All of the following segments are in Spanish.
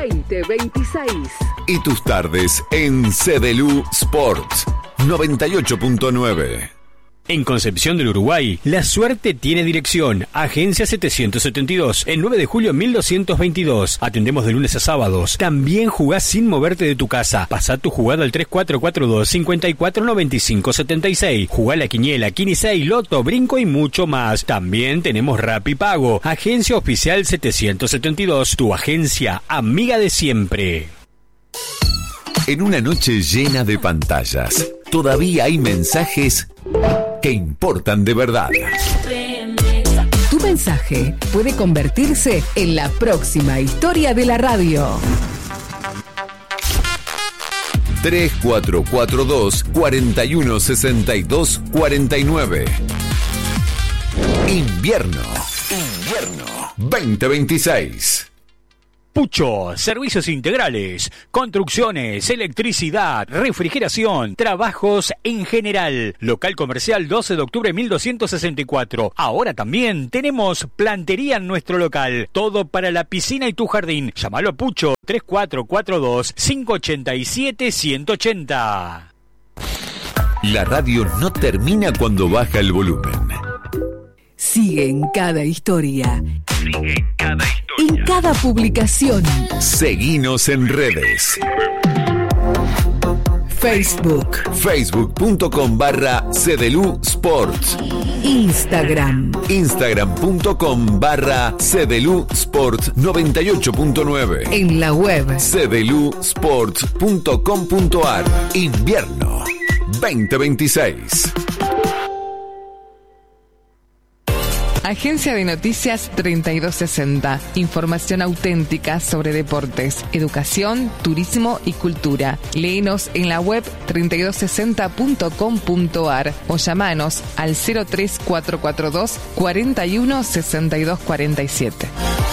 2026. Y tus tardes en CDLU Sports 98.9. En Concepción del Uruguay, la suerte tiene dirección. Agencia 772, el 9 de julio 1222. Atendemos de lunes a sábados. También jugás sin moverte de tu casa. Pasá tu jugada al 3442-549576. Jugá la quiniela, Quini6, Loto, Brinco y mucho más. También tenemos Rapipago. Agencia Oficial 772, tu agencia amiga de siempre. En una noche llena de pantallas, todavía hay mensajes que importan de verdad. Tu mensaje puede convertirse en la próxima historia de la radio. 3442-4162-49. Invierno 2026. Pucho, servicios integrales, construcciones, electricidad, refrigeración, trabajos en general. Local comercial 12 de octubre 1264. Ahora también tenemos plantería en nuestro local. Todo para la piscina y tu jardín. Llámalo a Pucho 3442-587-180. La radio no termina cuando baja el volumen. Sigue en cada historia. Sigue en cada historia. En cada publicación. Seguinos en redes. Facebook. Facebook.com/CDLU Sports. Instagram. Instagram.com/CDLU Sports 98.9. En la web. CDLUsports.com.ar. Invierno 2026. Agencia de Noticias 3260. Información auténtica sobre deportes, educación, turismo y cultura. Léenos en la web 3260.com.ar o llamanos al 03442 41 62 47.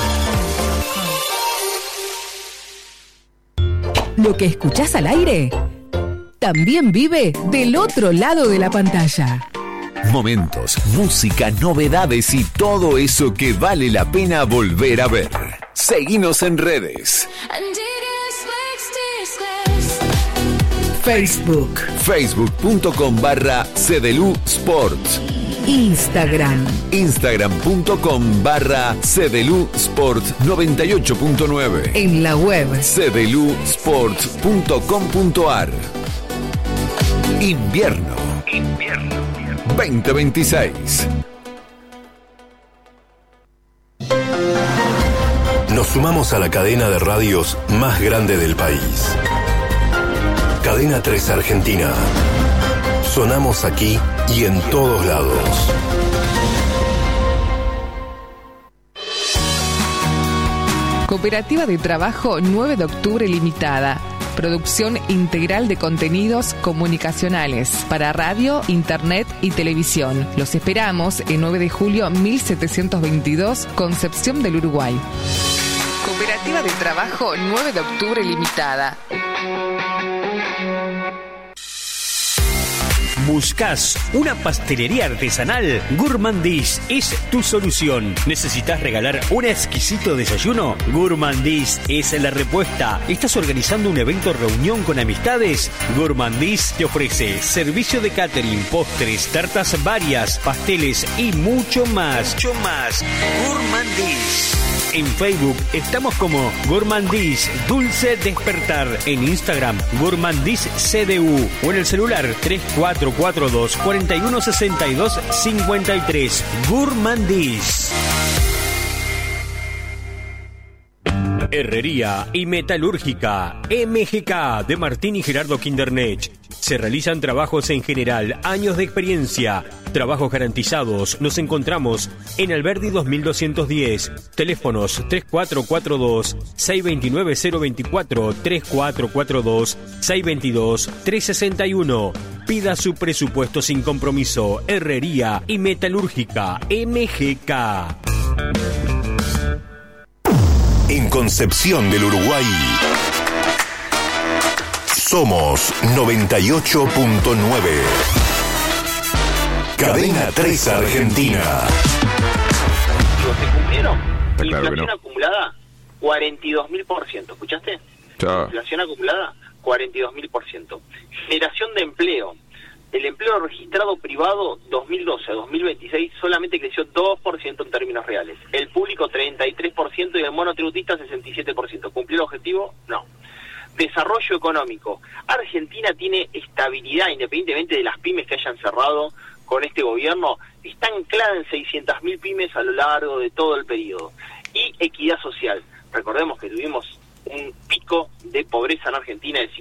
Lo que escuchás al aire también vive del otro lado de la pantalla. Momentos, música, novedades y todo eso que vale la pena volver a ver. Seguinos en redes. Facebook. Facebook.com/CDLU Sports. Instagram. Instagram.com/CDLU Sports 98.9. En la web. CDLUsports.com.ar. Invierno 2026. Nos sumamos a la cadena de radios más grande del país. Cadena 3 Argentina. Sonamos aquí y en todos lados. Cooperativa de Trabajo 9 de Octubre Limitada. Producción integral de contenidos comunicacionales para radio, internet y televisión. Los esperamos en 9 de julio 1722, Concepción del Uruguay. Cooperativa de Trabajo 9 de Octubre Limitada. ¿Buscas una pastelería artesanal? Gourmandis es tu solución. ¿Necesitas regalar un exquisito desayuno? Gourmandis es la respuesta. ¿Estás organizando un evento reunión con amistades? Gourmandis te ofrece servicio de catering, postres, tartas varias, pasteles y mucho más. Gourmandis. En Facebook estamos como Gourmandis Dulce Despertar. En Instagram, Gourmandis CDU. O en el celular 3442 4162 53. Gourmandis. Herrería y Metalúrgica MGK de Martín y Gerardo Kindernech. Se realizan trabajos en general, años de experiencia, trabajos garantizados. Nos encontramos en Alberdi 2210. Teléfonos 3442-629-024, 3442-622-361. Pida su presupuesto sin compromiso. Herrería y Metalúrgica MGK. En Concepción del Uruguay somos 98.9. Cadena 3 Argentina. ¿Se cumplieron? Está claro que ¿Inflación no. acumulada? 42.000%. ¿Escuchaste? Inflación acumulada, 42.000%. Generación de empleo. El empleo registrado privado 2012 a 2026 solamente creció 2% en términos reales. El público 33% y el monotributista 67%. ¿Cumplió el objetivo? No. Desarrollo económico. Argentina tiene estabilidad, independientemente de las pymes que hayan cerrado con este gobierno. Está anclada en 600.000 pymes a lo largo de todo el periodo. Y equidad social. Recordemos que tuvimos un pico de pobreza en Argentina del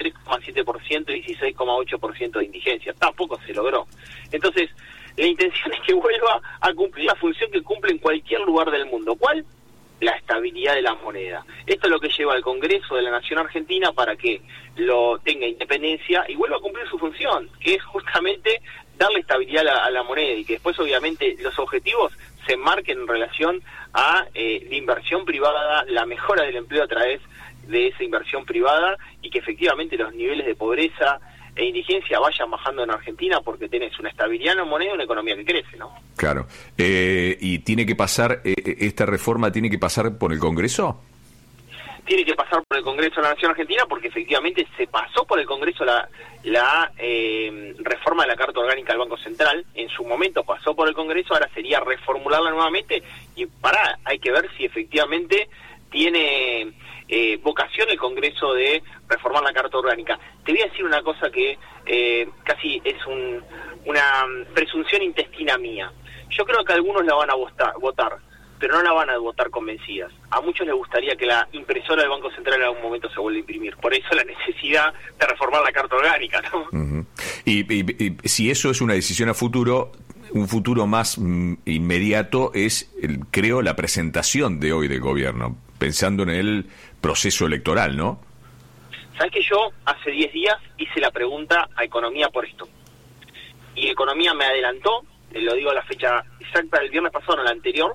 53,7% y 16,8% de indigencia. Tampoco se logró. Entonces, la intención es que vuelva a cumplir la función que cumple en cualquier lugar del mundo. ¿Cuál? La estabilidad de la moneda. Esto es lo que lleva al Congreso de la Nación Argentina para que lo tenga independencia y vuelva a cumplir su función, que es justamente darle estabilidad a la moneda y que después obviamente los objetivos se enmarquen en relación a la inversión privada, la mejora del empleo a través de esa inversión privada y que efectivamente los niveles de pobreza e indigencia vayan bajando en Argentina porque tenés una estabilidad en la moneda y una economía que crece, ¿no? Claro. ¿Y tiene que pasar, esta reforma tiene que pasar por el Congreso? Tiene que pasar por el Congreso de la Nación Argentina porque efectivamente se pasó por el Congreso la reforma de la Carta Orgánica del Banco Central. En su momento pasó por el Congreso, ahora sería reformularla nuevamente y hay que ver si efectivamente tiene vocación el Congreso de reformar la Carta Orgánica. Te voy a decir una cosa que casi es una presunción intestina mía. Yo creo que algunos la van a votar, pero no la van a votar convencidas. A muchos les gustaría que la impresora del Banco Central en algún momento se vuelva a imprimir. Por eso la necesidad de reformar la Carta Orgánica, ¿no? Uh-huh. Y si eso es una decisión a futuro, un futuro más inmediato es, creo, la presentación de hoy del gobierno, pensando en el proceso electoral, ¿no? ¿Sabes que yo hace 10 días hice la pregunta a Economía por esto? Y Economía me adelantó, lo digo a la fecha exacta del viernes pasado, no la anterior,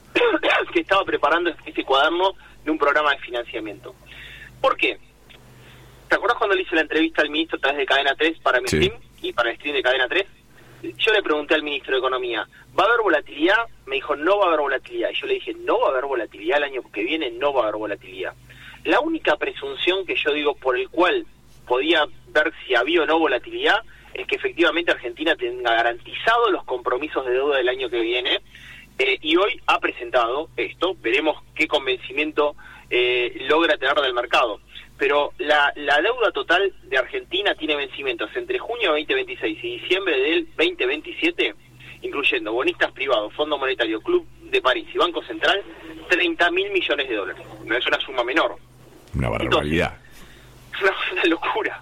que estaba preparando este cuaderno de un programa de financiamiento. ¿Por qué? ¿Te acuerdas cuando le hice la entrevista al ministro a través de Cadena 3 para mi stream y para el stream de Cadena 3? Yo le pregunté al ministro de Economía, ¿va a haber volatilidad? Me dijo, no va a haber volatilidad. Y yo le dije, ¿no va a haber volatilidad el año que viene? No va a haber volatilidad. La única presunción que yo digo por el cual podía ver si había o no volatilidad es que efectivamente Argentina tenga garantizados los compromisos de deuda del año que viene. Y hoy ha presentado esto, veremos qué convencimiento logra tener del mercado. Pero la deuda total de Argentina tiene vencimientos entre junio de 2026 y diciembre del 2027, incluyendo bonistas privados, Fondo Monetario, Club de París y Banco Central, 30.000 millones de dólares. No es una suma menor. Una barbaridad. Entonces, es una locura.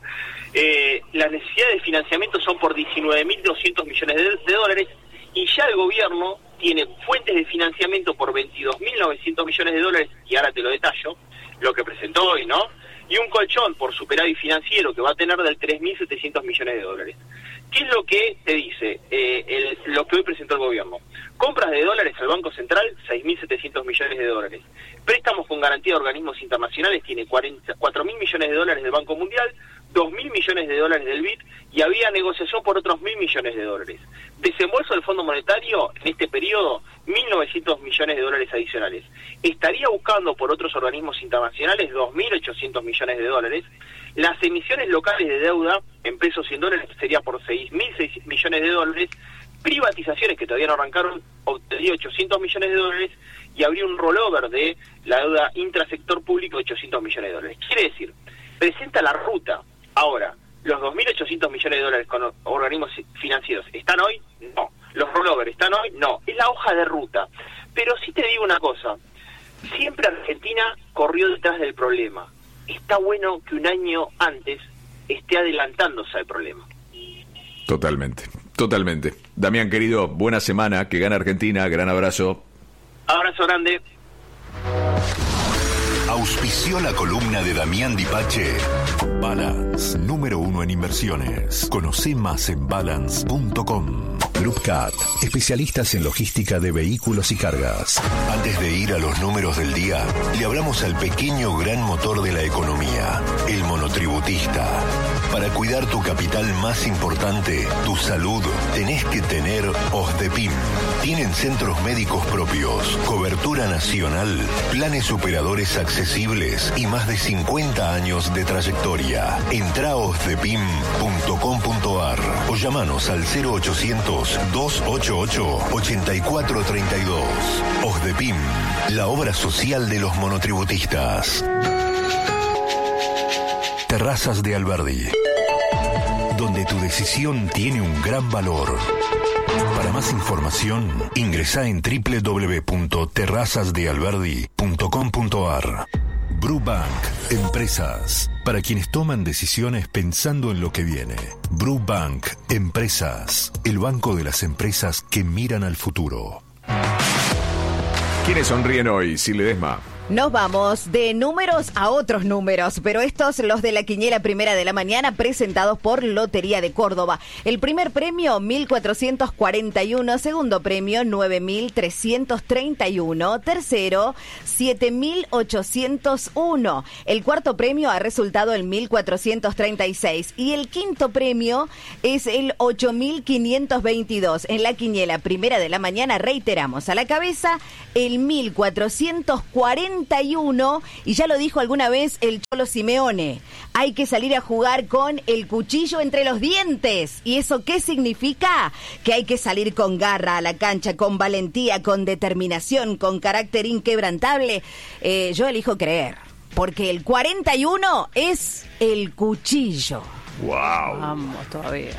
Las necesidades de financiamiento son por 19.200 millones de dólares y ya el gobierno tiene fuentes de financiamiento por 22.900 millones de dólares, y ahora te lo detallo, lo que presentó hoy, ¿no? Y un colchón por superávit financiero que va a tener del 3.700 millones de dólares. ¿Qué es lo que te dice lo que hoy presentó el gobierno? Compras de dólares al Banco Central, 6.700 millones de dólares. Préstamos con garantía de organismos internacionales, tiene 4.000 millones de dólares del Banco Mundial, 2.000 millones de dólares del BID, y había negociación por otros 1.000 millones de dólares. Desembolso del Fondo Monetario, en este periodo, 1.900 millones de dólares adicionales. Estaría buscando por otros organismos internacionales 2.800 millones de dólares. Las emisiones locales de deuda, en pesos y en dólares, sería por 6.000 millones de dólares. Privatizaciones que todavía no arrancaron, obtendría 800 millones de dólares, y habría un rollover de la deuda intrasector público de 800 millones de dólares. Quiere decir, presenta la ruta. Ahora, ¿los 2.800 millones de dólares con organismos financieros están hoy? No. ¿Los rollovers están hoy? No. Es la hoja de ruta. Pero sí te digo una cosa, siempre Argentina corrió detrás del problema. Está bueno que un año antes esté adelantándose al problema. Totalmente, totalmente. Damián, querido, buena semana, que gane Argentina, gran abrazo. Abrazo grande. Auspició la columna de Damián Dipache. Balance, número 1 en inversiones. Conoce más en balance.com. Group Cat, especialistas en logística de vehículos y cargas. Antes de ir a los números del día, le hablamos al pequeño gran motor de la economía, el monotributista. Para cuidar tu capital más importante, tu salud, tenés que tener OSDEPIM. Tienen centros médicos propios, cobertura nacional, planes operadores accesibles y más de 50 años de trayectoria. Entra a osdepim.com.ar o llamanos al 0800-288-8432. OSDEPIM, la obra social de los monotributistas. Terrazas de Alberdi, donde tu decisión tiene un gran valor. Para más información, ingresá en www.terrazasdealberdi.com.ar. Brubank, empresas, para quienes toman decisiones pensando en lo que viene. Brubank, empresas, el banco de las empresas que miran al futuro. ¿Quiénes sonríen hoy, Silvia Ledesma? Nos vamos de números a otros números, pero estos los de la quiniela primera de la mañana presentados por Lotería de Córdoba. El primer premio, 1.441, segundo premio, 9.331, tercero, 7.801. El cuarto premio ha resultado el 1.436 y el quinto premio es el 8.522. En la quiniela primera de la mañana, reiteramos, a la cabeza el 1.441. Y ya lo dijo alguna vez el Cholo Simeone, hay que salir a jugar con el cuchillo entre los dientes. ¿Y eso qué significa? Que hay que salir con garra a la cancha, con valentía, con determinación, con carácter inquebrantable. Yo elijo creer, porque el 41 es el cuchillo. ¡Wow! Vamos todavía.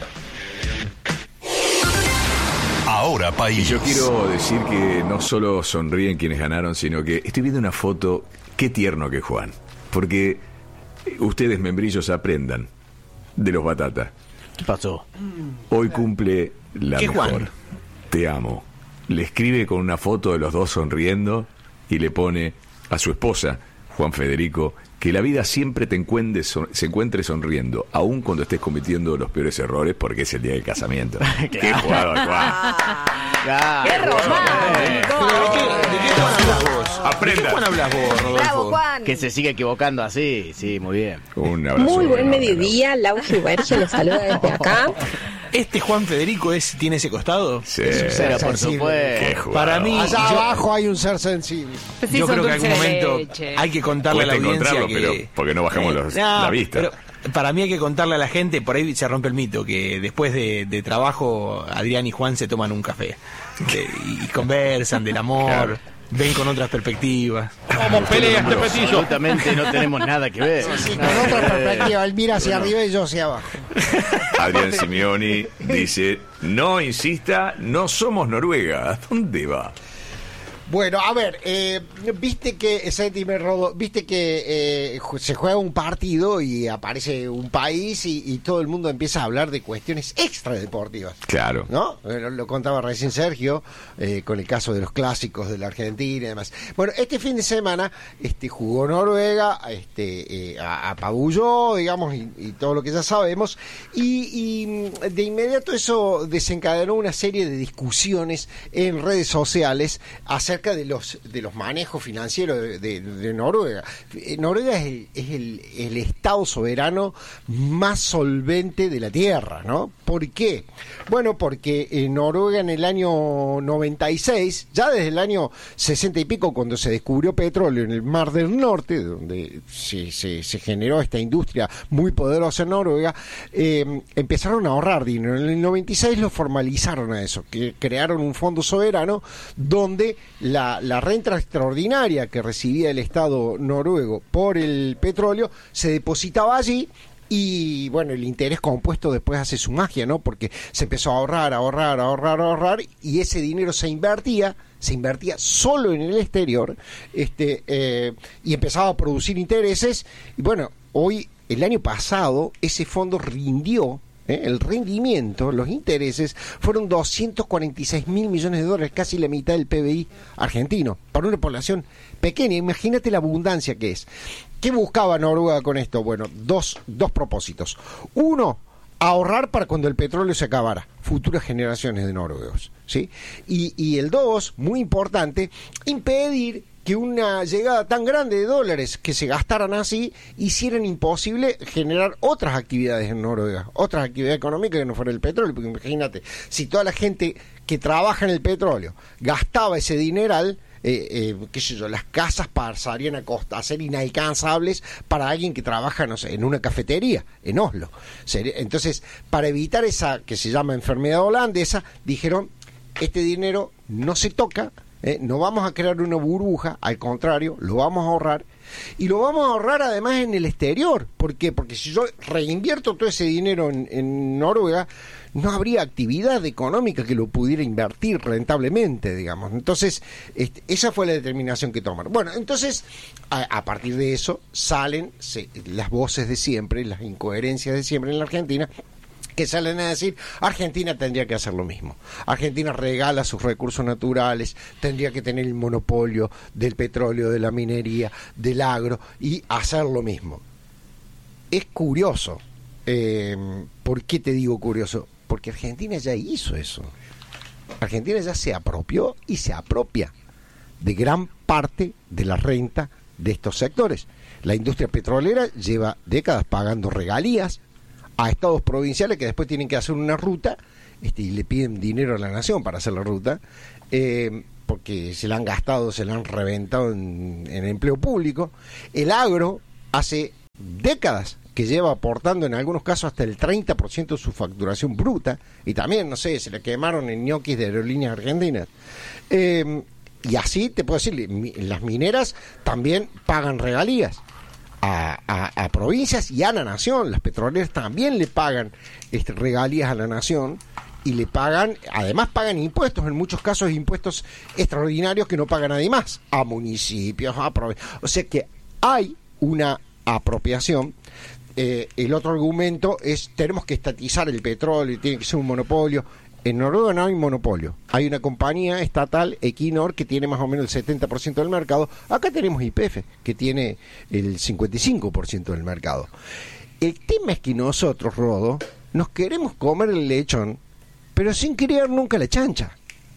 Ahora, país. Y yo quiero decir que no solo sonríen quienes ganaron, sino que estoy viendo una foto, qué tierno que es Juan. Porque ustedes, membrillos, aprendan de los Batata. ¿Qué pasó? Hoy cumple la ¿Qué mejor. Juan? Te amo. Le escribe con una foto de los dos sonriendo y le pone a su esposa, Juan Federico, que la vida siempre se encuentre sonriendo, aun cuando estés cometiendo los peores errores, porque es el día del casamiento. ¡Qué jugador, Juan! ¡Qué romántico! ¿De qué Juan hablas vos? Aprenda. ¿De qué Juan hablas vos, Rodolfo? ¡Bravo, Juan! Que se sigue equivocando así, sí, muy bien. Un abrazo. Muy buen enorme, mediodía, Lau Giberge los saluda desde acá. ¿Este Juan Federico tiene ese costado? Sí. Pero por Qué supuesto. jugador. Para mí, Allá abajo hay un ser sensible. Pues sí, yo son creo que en algún dulce de momento leche. hay que contarle a la Cuesta audiencia encontrarlo, que... pero porque no bajamos la vista. Pero para mí hay que contarle a la gente, por ahí se rompe el mito, que después de trabajo Adrián y Juan se toman un café y conversan del amor, Claro. ven con otras perspectivas. Como peleas de petillo. Absolutamente no tenemos nada que ver. Sí, con otra perspectiva, él mira hacia arriba y yo hacia abajo. Adrián Simeoni dice, no insista, no somos Noruega. ¿A dónde va? Bueno, a ver, viste que se juega un partido y aparece un país y todo el mundo empieza a hablar de cuestiones extradeportivas. Claro. ¿No? Lo contaba recién Sergio, con el caso de los clásicos de la Argentina y demás. Bueno, este fin de semana jugó Noruega, apabulló, digamos, y todo lo que ya sabemos, y de inmediato eso desencadenó una serie de discusiones en redes sociales acerca de los manejos financieros de Noruega. Noruega es el estado soberano más solvente de la Tierra, ¿no? ¿Por qué? Bueno, porque Noruega en el año 96, ya desde el año 60 y pico, cuando se descubrió petróleo en el Mar del Norte, donde se generó esta industria muy poderosa en Noruega, empezaron a ahorrar dinero. En el 96 lo formalizaron a eso, que crearon un fondo soberano donde la renta extraordinaria que recibía el Estado noruego por el petróleo se depositaba allí. Y bueno, el interés compuesto después hace su magia, ¿no? Porque se empezó a ahorrar, y ese dinero se invertía solo en el exterior, y empezaba a producir intereses. Y bueno, el año pasado, ese fondo rindió. El rendimiento, los intereses, fueron 246 mil millones de dólares, casi la mitad del PBI argentino, para una población pequeña. Imagínate la abundancia que es. ¿Qué buscaba Noruega con esto? Bueno, dos propósitos. Uno, ahorrar para cuando el petróleo se acabara, futuras generaciones de noruegos, ¿sí? Y el dos, muy importante, impedir que una llegada tan grande de dólares que se gastaran así hicieran imposible generar otras actividades en Noruega, otras actividades económicas que no fuera el petróleo, porque imagínate, si toda la gente que trabaja en el petróleo gastaba ese dineral, qué sé yo, las casas pasarían a ser inalcanzables para alguien que trabaja, no sé, en una cafetería en Oslo. Entonces, para evitar esa que se llama enfermedad holandesa, dijeron, este dinero no se toca, no vamos a crear una burbuja, al contrario, lo vamos a ahorrar, y lo vamos a ahorrar además en el exterior. ¿Por qué? Porque si yo reinvierto todo ese dinero en Noruega, no habría actividad económica que lo pudiera invertir rentablemente, digamos. Entonces, esa fue la determinación que tomaron. Bueno, entonces, a partir de eso salen las voces de siempre, las incoherencias de siempre en la Argentina, que salen a decir, Argentina tendría que hacer lo mismo. Argentina regala sus recursos naturales, tendría que tener el monopolio del petróleo, de la minería, del agro, y hacer lo mismo. Es curioso. ¿Por qué te digo curioso? Porque Argentina ya hizo eso. Argentina ya se apropió y se apropia de gran parte de la renta de estos sectores. La industria petrolera lleva décadas pagando regalías a estados provinciales que después tienen que hacer una ruta y le piden dinero a la nación para hacer la ruta, porque se la han gastado, se la han reventado en empleo público. El agro hace décadas que lleva aportando en algunos casos hasta el 30% de su facturación bruta, y también, no sé, se le quemaron en ñoquis de aerolíneas argentinas. Y así te puedo decir, las mineras también pagan regalías a provincias y a la nación. Las petroleras también le pagan regalías a la nación, y le pagan, además pagan impuestos, en muchos casos impuestos extraordinarios que no paga nadie más, a municipios, a provincias. O sea que hay una apropiación. El otro argumento es, tenemos que estatizar el petróleo, tiene que ser un monopolio. En Noruega no hay monopolio. Hay una compañía estatal, Equinor, que tiene más o menos el 70% del mercado. Acá tenemos YPF, que tiene el 55% del mercado. El tema es que nosotros, Rodo, nos queremos comer el lechón, pero sin criar nunca la chancha.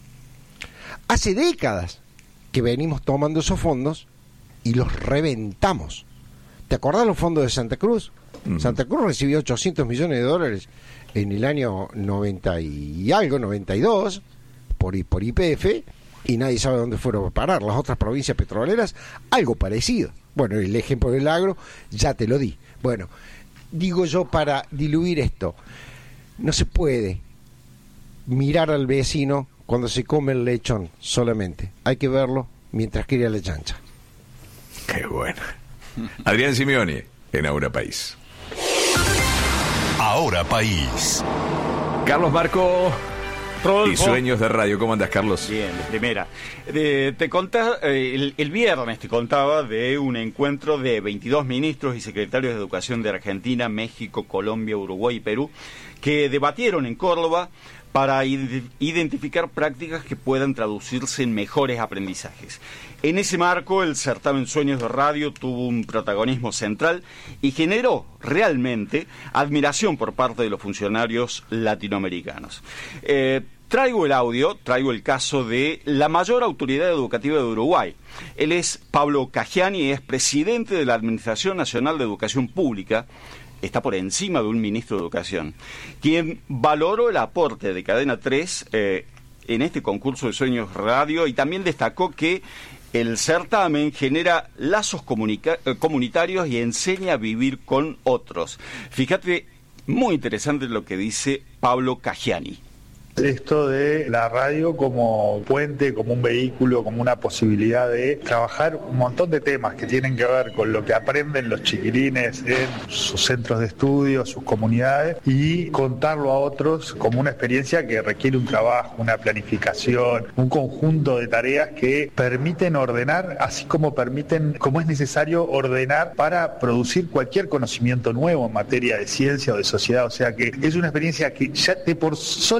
Hace décadas que venimos tomando esos fondos y los reventamos. ¿Te acordás los fondos de Santa Cruz? Santa Cruz recibió 800 millones de dólares en el año 90 y algo, 92, por YPF, y nadie sabe dónde fueron a parar. Las otras provincias petroleras, algo parecido. Bueno, el ejemplo del agro, ya te lo di. Bueno, digo yo, para diluir esto, no se puede mirar al vecino cuando se come el lechón solamente. Hay que verlo mientras cría la chancha. Qué bueno. Adrián Simeoni, en Ahora País. Ahora País. Carlos Marco Rodolfo. y Sueños de Radio. ¿Cómo andas, Carlos? Bien, de primera. Te contaba, el viernes te contaba de un encuentro de 22 ministros y secretarios de Educación de Argentina, México, Colombia, Uruguay y Perú, que debatieron en Córdoba para identificar prácticas que puedan traducirse en mejores aprendizajes. En ese marco, el certamen Sueños de Radio tuvo un protagonismo central y generó realmente admiración por parte de los funcionarios latinoamericanos. Traigo el caso de la mayor autoridad educativa de Uruguay. Él es Pablo Caggiani, es presidente de la Administración Nacional de Educación Pública. Está por encima de un ministro de Educación, quien valoró el aporte de Cadena 3 en este concurso de Sueños Radio, y también destacó que el certamen genera lazos comunitarios y enseña a vivir con otros. Fíjate, muy interesante lo que dice Pablo Caggiani. Esto de la radio como puente, como un vehículo, como una posibilidad de trabajar un montón de temas que tienen que ver con lo que aprenden los chiquilines en sus centros de estudio, sus comunidades, y contarlo a otros como una experiencia que requiere un trabajo, una planificación, un conjunto de tareas que permiten ordenar, así como es necesario ordenar para producir cualquier conocimiento nuevo en materia de ciencia o de sociedad. O sea que es una experiencia que ya solamente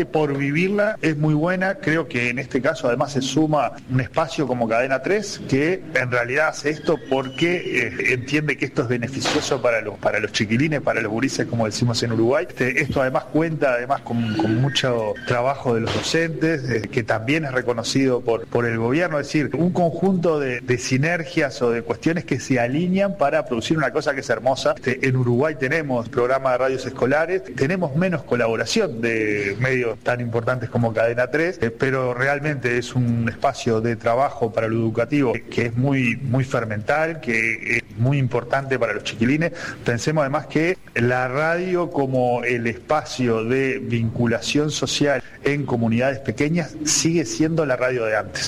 que por vivirla es muy buena. Creo que en este caso además se suma un espacio como Cadena 3 que en realidad hace esto porque entiende que esto es beneficioso para los chiquilines, para los gurises, como decimos en Uruguay. Esto además cuenta con mucho trabajo de los docentes, que también es reconocido por el gobierno, es decir, un conjunto de sinergias o de cuestiones que se alinean para producir una cosa que es hermosa. En Uruguay tenemos programas de radios escolares, tenemos menos colaboración de medios tan importantes como Cadena 3, pero realmente es un espacio de trabajo para lo educativo que es muy, muy fermental, que es muy importante para los chiquilines. Pensemos además que la radio como el espacio de vinculación social en comunidades pequeñas sigue siendo la radio de antes.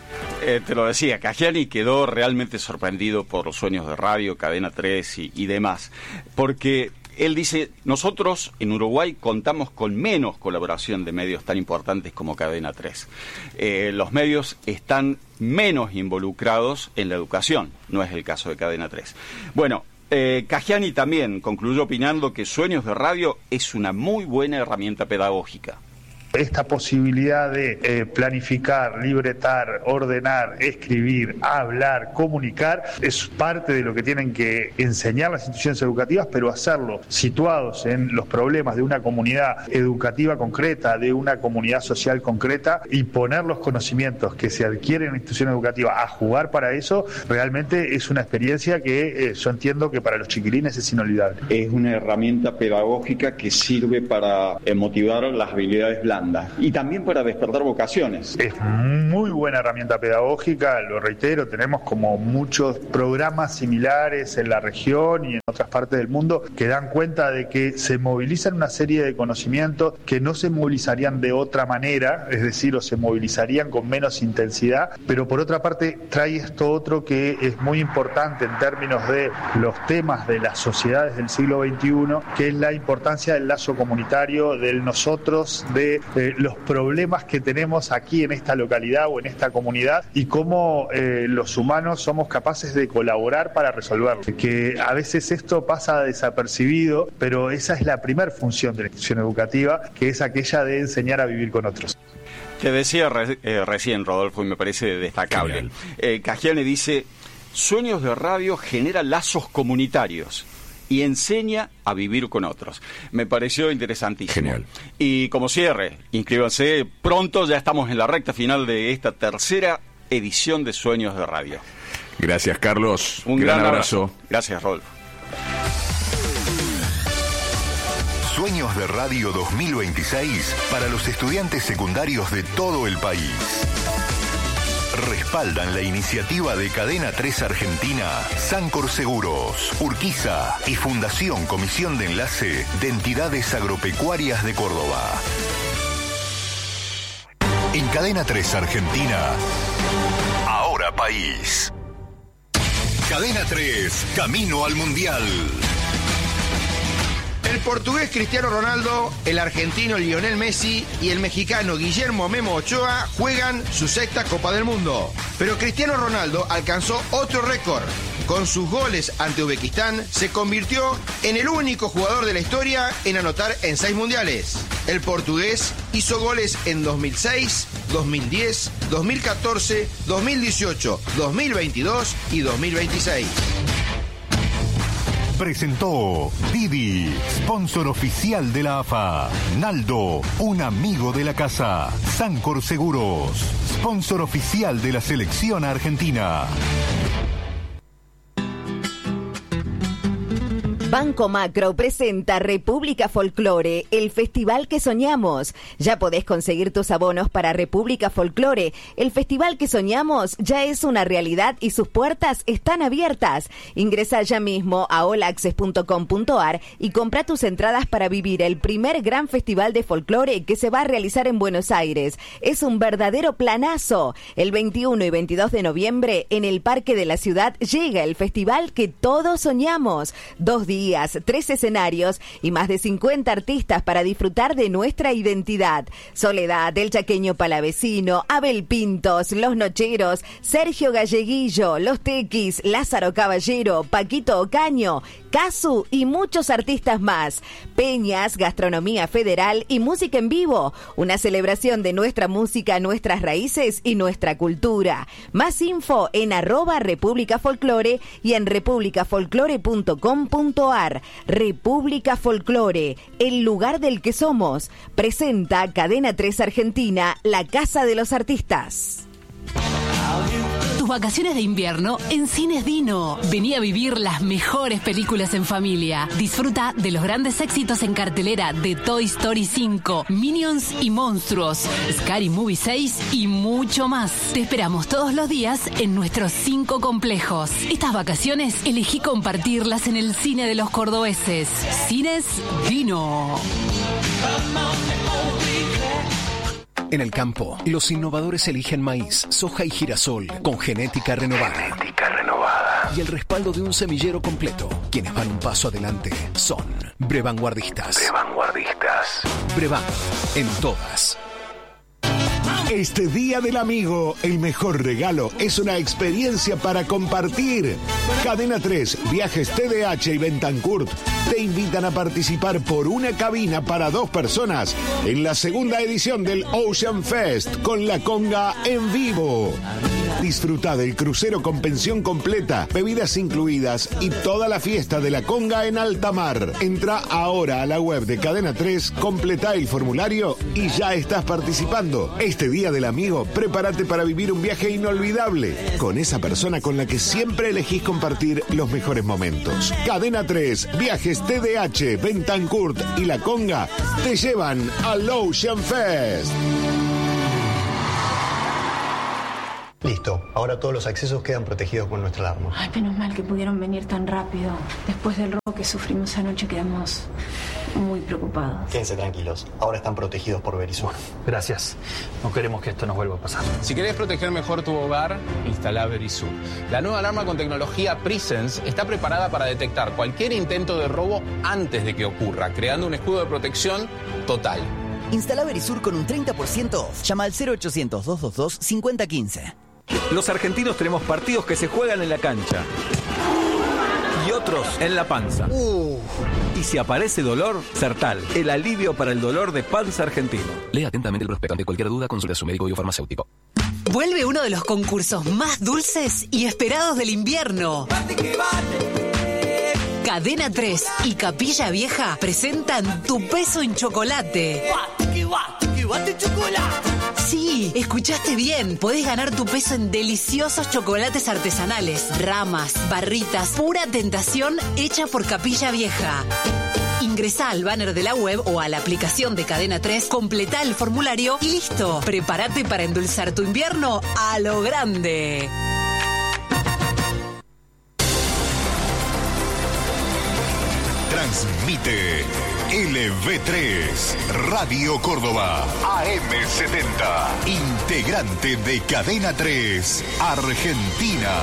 Te lo decía, Caggiani quedó realmente sorprendido por Sueños de Radio, Cadena 3 y demás, porque él dice, nosotros en Uruguay contamos con menos colaboración de medios tan importantes como Cadena 3. Los medios están menos involucrados en la educación, no es el caso de Cadena 3. Bueno, Caggiani también concluyó opinando que Sueños de Radio es una muy buena herramienta pedagógica. Esta posibilidad de planificar, libretar, ordenar, escribir, hablar, comunicar, es parte de lo que tienen que enseñar las instituciones educativas, pero hacerlo situados en los problemas de una comunidad educativa concreta, de una comunidad social concreta, y poner los conocimientos que se adquieren en la institución educativa a jugar para eso, realmente es una experiencia que yo entiendo que para los chiquilines es inolvidable. Es una herramienta pedagógica que sirve para motivar las habilidades blandas y también para despertar vocaciones. Es muy buena herramienta pedagógica, lo reitero, tenemos como muchos programas similares en la región y en otras partes del mundo que dan cuenta de que se movilizan una serie de conocimientos que no se movilizarían de otra manera, es decir, o se movilizarían con menos intensidad, pero por otra parte trae esto otro que es muy importante en términos de los temas de las sociedades del siglo XXI, que es la importancia del lazo comunitario, del nosotros, de los problemas que tenemos aquí en esta localidad o en esta comunidad y cómo los humanos somos capaces de colaborar para resolverlo. Que a veces esto pasa desapercibido, pero esa es la primer función de la institución educativa, que es aquella de enseñar a vivir con otros. Te decía recién, Rodolfo, y me parece destacable. Caggiani dice, Sueños de Radio genera lazos comunitarios y enseña a vivir con otros. Me pareció interesantísimo. Genial. Y como cierre, inscríbanse, pronto ya estamos en la recta final de esta tercera edición de Sueños de Radio. Gracias, Carlos. Un gran abrazo. Gracias, Rodolfo. Sueños de Radio 2026 para los estudiantes secundarios de todo el país. Respaldan la iniciativa de Cadena 3 Argentina, Sancor Seguros, Urquiza y Fundación Comisión de Enlace de Entidades Agropecuarias de Córdoba. En Cadena 3 Argentina, ahora país. Cadena 3, camino al Mundial. El portugués Cristiano Ronaldo, el argentino Lionel Messi y el mexicano Guillermo Memo Ochoa juegan su sexta Copa del Mundo. Pero Cristiano Ronaldo alcanzó otro récord. Con sus goles ante Uzbekistán, se convirtió en el único jugador de la historia en anotar en 6 mundiales. El portugués hizo goles en 2006, 2010, 2014, 2018, 2022 y 2026. Presentó Didi, sponsor oficial de la AFA. Naldo, un amigo de la casa. Sancor Seguros, sponsor oficial de la selección argentina. Banco Macro presenta República Folklore, el festival que soñamos. Ya podés conseguir tus abonos para República Folklore. El festival que soñamos ya es una realidad y sus puertas están abiertas. Ingresa ya mismo a allaccess.com.ar y compra tus entradas para vivir el primer gran festival de folclore que se va a realizar en Buenos Aires. Es un verdadero planazo. El 21 y 22 de noviembre en el Parque de la Ciudad llega el festival que todos soñamos. 2 días días, 3 escenarios y más de 50 artistas para disfrutar de nuestra identidad. Soledad, El Chaqueño Palavecino, Abel Pintos, Los Nocheros, Sergio Galleguillo, Los Tequis, Lázaro Caballero, Paquito Ocaño, Casu y muchos artistas más. Peñas, gastronomía federal y música en vivo. Una celebración de nuestra música, nuestras raíces y nuestra cultura. Más info en @República Folclore y en republicafolclore.com.ar. República Folclore, el lugar del que somos. Presenta Cadena 3 Argentina, la casa de los artistas. Tus vacaciones de invierno en Cines Dino. Vení a vivir las mejores películas en familia. Disfruta de los grandes éxitos en cartelera de Toy Story 5, Minions y Monstruos, Scary Movie 6 y mucho más. Te esperamos todos los días en nuestros 5 complejos. Estas vacaciones elegí compartirlas en el cine de los cordobeses. Cines Dino. En el campo, los innovadores eligen maíz, soja y girasol con genética renovada. Y el respaldo de un semillero completo. Quienes van un paso adelante son Brevanguardistas. Brevan, en todas. Este Día del Amigo, el mejor regalo es una experiencia para compartir. Cadena 3, Viajes TDH y Bentancurt te invitan a participar por una cabina para 2 personas en la segunda edición del Ocean Fest con la conga en vivo. Disfruta del crucero con pensión completa, bebidas incluidas y toda la fiesta de la conga en alta mar. Entra ahora a la web de Cadena 3, completa el formulario y ya estás participando. Este Día del Amigo, prepárate para vivir un viaje inolvidable con esa persona con la que siempre elegís compartir los mejores momentos. Cadena 3, Viajes TDH, Bentancurt y la conga te llevan al Ocean Fest. Listo, ahora todos los accesos quedan protegidos con nuestra alarma. Ay, menos mal que pudieron venir tan rápido. Después del robo que sufrimos anoche quedamos muy preocupados. Quédense tranquilos, ahora están protegidos por Verisur. Gracias, no queremos que esto nos vuelva a pasar. Si querés proteger mejor tu hogar, instala Verisur. La nueva alarma con tecnología Presence está preparada para detectar cualquier intento de robo antes de que ocurra, creando un escudo de protección total. Instala Verisur con un 30% off. Llama al 0800-222-5015. Los argentinos tenemos partidos que se juegan en la cancha y otros en la panza. Y si aparece dolor, Sertal, el alivio para el dolor de panza argentino. Lea atentamente el prospecto. Ante cualquier duda, consulte a su médico biofarmacéutico. Vuelve uno de los concursos más dulces y esperados del invierno. Cadena 3 y Capilla Vieja presentan Tu Peso en Chocolate. Sí, escuchaste bien. Podés ganar tu peso en deliciosos chocolates artesanales, ramas, barritas, pura tentación hecha por Capilla Vieja. Ingresá al banner de la web o a la aplicación de Cadena 3, completá el formulario y listo. Prepárate para endulzar tu invierno a lo grande. Transmite LV3, Radio Córdoba, AM70, integrante de Cadena 3, Argentina.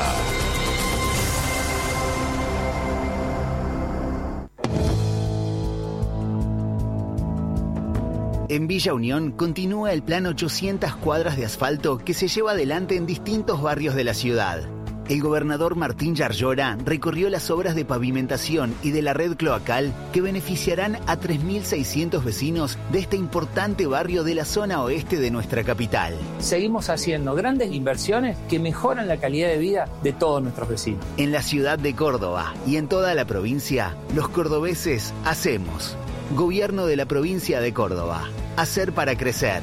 En Villa Unión continúa el plan 800 cuadras de asfalto que se lleva adelante en distintos barrios de la ciudad. El gobernador Martín Yarlora recorrió las obras de pavimentación y de la red cloacal que beneficiarán a 3.600 vecinos de este importante barrio de la zona oeste de nuestra capital. Seguimos haciendo grandes inversiones que mejoran la calidad de vida de todos nuestros vecinos. En la ciudad de Córdoba y en toda la provincia, los cordobeses hacemos. Gobierno de la provincia de Córdoba. Hacer para crecer.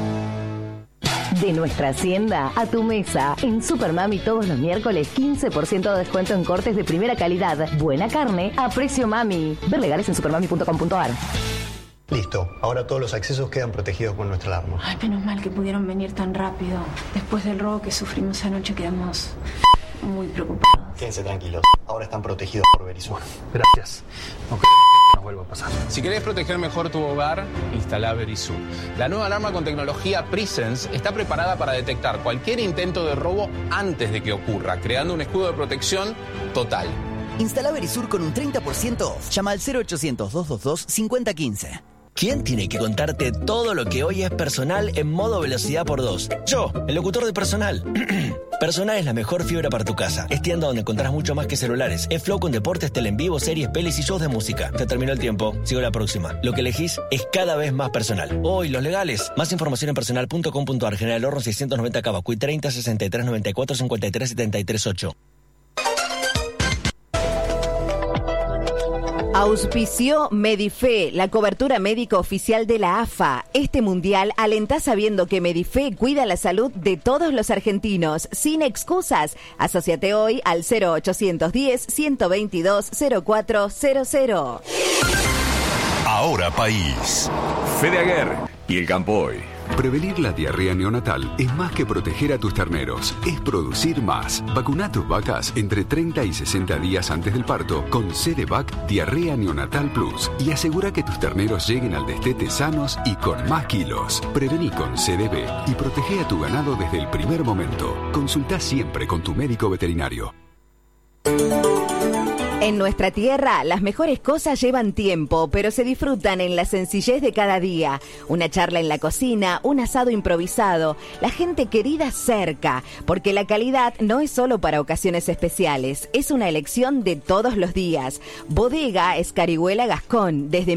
De nuestra hacienda a tu mesa. En Supermami todos los miércoles 15% de descuento en cortes de primera calidad. Buena carne a precio mami. Ver legales en supermami.com.ar. Listo, ahora todos los accesos quedan protegidos con nuestra alarma. Ay, menos mal que pudieron venir tan rápido. Después del robo que sufrimos anoche quedamos muy preocupados. Quédense tranquilos, ahora están protegidos por Verisur. Gracias, no queremos que esto nos vuelva a pasar. Si querés proteger mejor tu hogar, instala Verisur. La nueva alarma con tecnología Presence está preparada para detectar cualquier intento de robo antes de que ocurra, creando un escudo de protección total. Instala Verisur con un 30% off. Llama al 0800-222-5015. ¿Quién tiene que contarte todo lo que hoy es personal en modo velocidad por 2? Yo, el locutor de Personal. Personal es la mejor fibra para tu casa. Es tienda donde encontrás mucho más que celulares. Es Flow con deportes, tele en vivo, series, pelis y shows de música. Te terminó el tiempo. Sigo la próxima. Lo que elegís es cada vez más personal. Hoy, los legales. Más información en personal.com.ar. General Horno 690 Cavacuy 30 63 94 53 73 8. Auspició Medife, la cobertura médica oficial de la AFA. Este mundial alentá sabiendo que Medife cuida la salud de todos los argentinos, sin excusas. Asociate hoy al 0810-122-0400. Ahora País. Fede Aguer y el campo hoy. Prevenir la diarrea neonatal es más que proteger a tus terneros, es producir más. Vacuna tus vacas entre 30 y 60 días antes del parto con CDVac Diarrea Neonatal Plus y asegura que tus terneros lleguen al destete sanos y con más kilos. Prevení con CDB y protege a tu ganado desde el primer momento. Consulta siempre con tu médico veterinario. En nuestra tierra, las mejores cosas llevan tiempo, pero se disfrutan en la sencillez de cada día. Una charla en la cocina, un asado improvisado, la gente querida cerca, porque la calidad no es solo para ocasiones especiales, es una elección de todos los días. Bodega Escarihuela Gascón, desde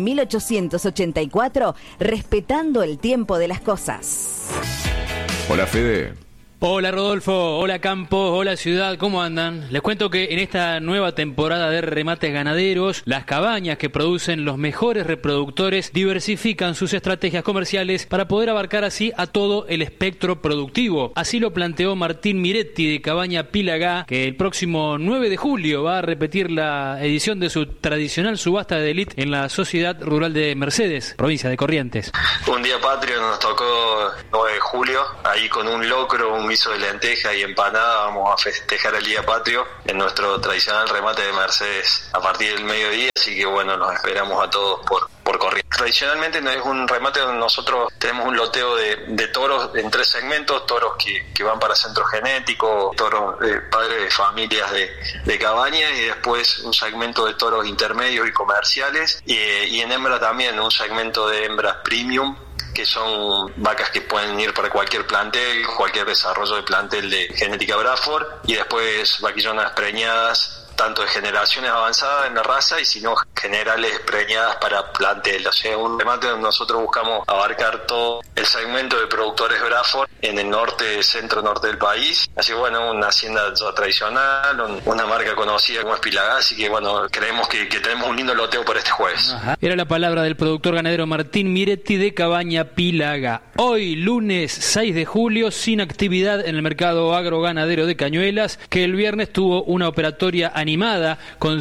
1884, respetando el tiempo de las cosas. Hola, Fede. Hola Rodolfo, hola Campo, hola Ciudad, ¿cómo andan? Les cuento que en esta nueva temporada de remates ganaderos, las cabañas que producen los mejores reproductores diversifican sus estrategias comerciales para poder abarcar así a todo el espectro productivo. Así lo planteó Martín Miretti de Cabaña Pilagá, que el próximo 9 de julio va a repetir la edición de su tradicional subasta de élite en la Sociedad Rural de Mercedes, provincia de Corrientes. Un día patrio nos tocó 9 de julio, ahí con un locro, un guiso de lenteja y empanada vamos a festejar el día patrio en nuestro tradicional remate de Mercedes a partir del mediodía, así que bueno, los esperamos a todos por Corrientes. Tradicionalmente no es un remate donde nosotros tenemos un loteo de toros en 3 segmentos, toros que van para centro genético, toros padres de familias de cabaña y después un segmento de toros intermedios y comerciales y en hembra también un segmento de hembras premium, que son vacas que pueden ir para cualquier plantel, cualquier desarrollo de plantel de genética Braford, y después vaquillonas preñadas, tanto de generaciones avanzadas en la raza y si no generales preñadas para plantel. O sea, un remate donde nosotros buscamos abarcar todo el segmento de productores Braford en el norte, centro-norte del país. Así que bueno, una hacienda tradicional, una marca conocida como es Pilagá, así que bueno, creemos que tenemos un lindo loteo por este jueves. Ajá. Era la palabra del productor ganadero Martín Miretti de Cabaña Pilagá. Hoy, lunes 6 de julio, sin actividad en el mercado agroganadero de Cañuelas, que el viernes tuvo una operatoria animada con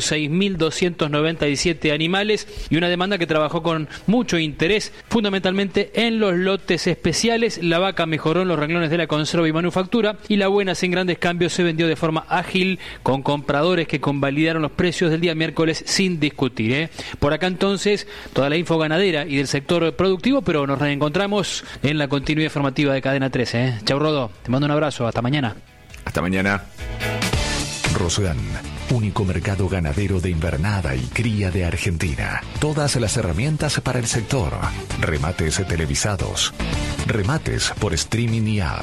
6.297 animales y una demanda que trabajó con mucho interés, fundamentalmente en los lotes especiales. La vaca mejoró en los renglones de la conserva y manufactura y la buena sin grandes cambios se vendió de forma ágil con compradores que convalidaron los precios del día miércoles sin discutir. Por acá entonces toda la info ganadera y del sector productivo, pero nos reencontramos en la continuidad informativa de Cadena 13. Chau Rodo, te mando un abrazo, hasta mañana. Hasta mañana. Rosgan, único mercado ganadero de invernada y cría de Argentina. Todas las herramientas para el sector. Remates televisados. Remates por streaming y app.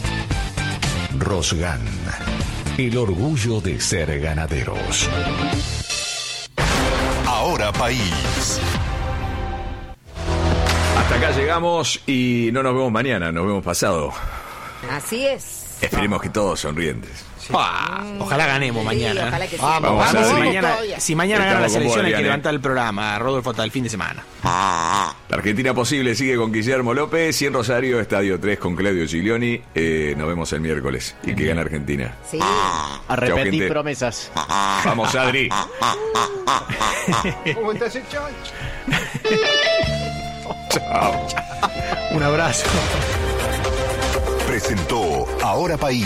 Rosgan, el orgullo de ser ganaderos. Ahora País. Hasta acá llegamos y no nos vemos mañana, nos vemos pasado. Así es. Esperemos que todos sonrientes. Ojalá ganemos mañana. Ojalá que sí. Vamos, si mañana gana la selección hay que levantar el programa, Rodolfo, hasta el fin de semana. La Argentina Posible sigue con Guillermo López y en Rosario, Estadio 3 con Claudio Giglioni. Nos vemos el miércoles y que gane Argentina. Sí. A repetir promesas. Vamos, Adri. ¿Cómo estás, hecho? Chao. Un abrazo. Presentó Ahora País.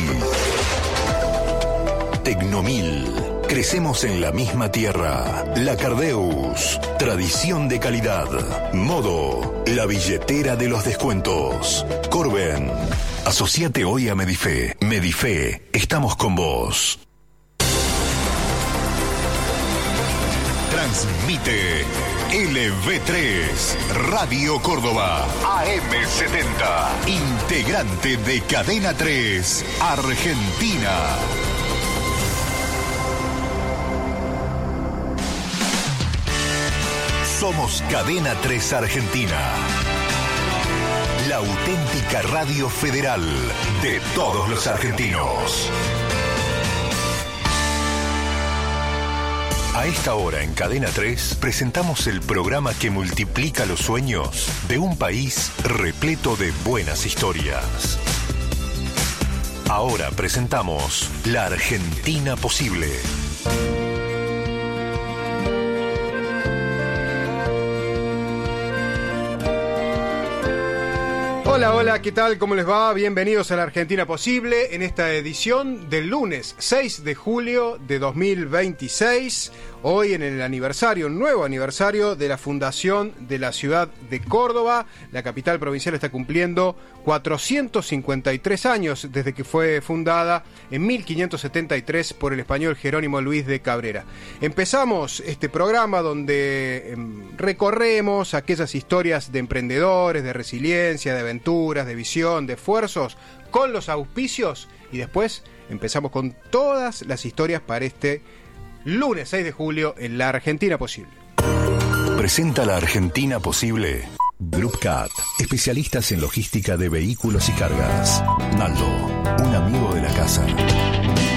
Tecnomil. Crecemos en la misma tierra. La Cardeus. Tradición de calidad. Modo. La billetera de los descuentos. Corben. Asociate hoy a Medife. Medife. Estamos con vos. Transmite LV3, Radio Córdoba, AM70, integrante de Cadena 3, Argentina. Somos Cadena 3 Argentina, la auténtica radio federal de todos los argentinos. A esta hora en Cadena 3 presentamos el programa que multiplica los sueños de un país repleto de buenas historias. Ahora presentamos La Argentina Posible. Hola, hola, ¿qué tal? ¿Cómo les va? Bienvenidos a La Argentina Posible en esta edición del lunes 6 de julio de 2026. Hoy en el aniversario, un nuevo aniversario de la fundación de la ciudad de Córdoba. La capital provincial está cumpliendo 453 años desde que fue fundada en 1573 por el español Jerónimo Luis de Cabrera. Empezamos este programa donde recorremos aquellas historias de emprendedores, de resiliencia, de aventuras, de visión, de esfuerzos, con los auspicios, y después empezamos con todas las historias para este lunes 6 de julio en La Argentina Posible. Presenta La Argentina Posible Group Cat, especialistas en logística de vehículos y cargas. Naldo, un amigo de la casa.